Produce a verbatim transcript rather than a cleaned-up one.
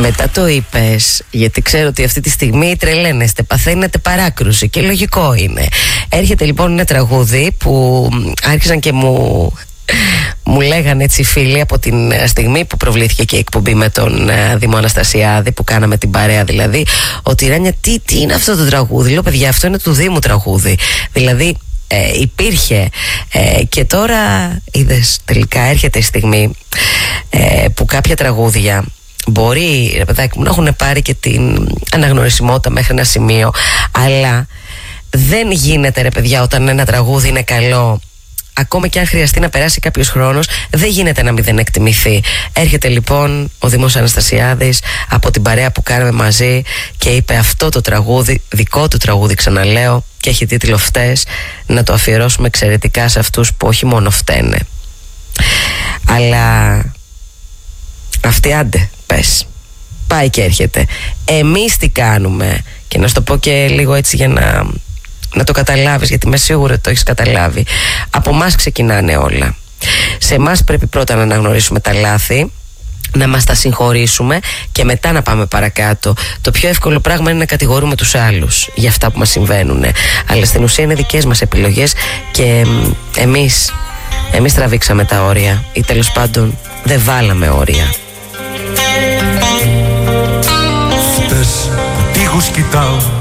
Μετά το είπες, γιατί ξέρω ότι αυτή τη στιγμή τρελαίνεστε, παθαίνετε παράκρουση και λογικό είναι. Έρχεται λοιπόν ένα τραγούδι που άρχισαν και μου... Μου λέγανε έτσι φίλοι από την στιγμή που προβλήθηκε και η εκπομπή με τον Δήμο Αναστασιάδη, που κάναμε την παρέα δηλαδή, ότι Ράνια, τι, τι είναι αυτό το τραγούδι? Λέω, παιδιά, αυτό είναι του Δήμου τραγούδι. Δηλαδή ε, υπήρχε ε, και τώρα είδες, τελικά έρχεται η στιγμή ε, που κάποια τραγούδια μπορεί, ρε παιδάκι μου, να έχουν πάρει και την αναγνωρισιμότητα μέχρι ένα σημείο, αλλά δεν γίνεται, ρε παιδιά, όταν ένα τραγούδι είναι καλό, ακόμα και αν χρειαστεί να περάσει κάποιος χρόνος, δεν γίνεται να μην δεν εκτιμηθεί. Έρχεται λοιπόν ο Δήμος Αναστασιάδης από την παρέα που κάναμε μαζί και είπε αυτό το τραγούδι, δικό του τραγούδι ξαναλέω, και έχει τίτλο «Φταίς», να το αφιερώσουμε εξαιρετικά σε αυτούς που όχι μόνο φταίνε. Αλλά αυτή, άντε πες, πάει και έρχεται. Εμείς τι κάνουμε? Και να σου το πω και λίγο έτσι για να... να το καταλάβεις, γιατί είμαι σίγουρη ότι το έχεις καταλάβει. Από εμάς ξεκινάνε όλα. Σε εμάς πρέπει πρώτα να αναγνωρίσουμε τα λάθη, να μας τα συγχωρήσουμε και μετά να πάμε παρακάτω. Το πιο εύκολο πράγμα είναι να κατηγορούμε τους άλλους για αυτά που μας συμβαίνουν, αλλά στην ουσία είναι δικές μας επιλογές και εμείς εμείς τραβήξαμε τα όρια, ή τέλος πάντων δεν βάλαμε όρια. Φτες που τείχους κοιτάω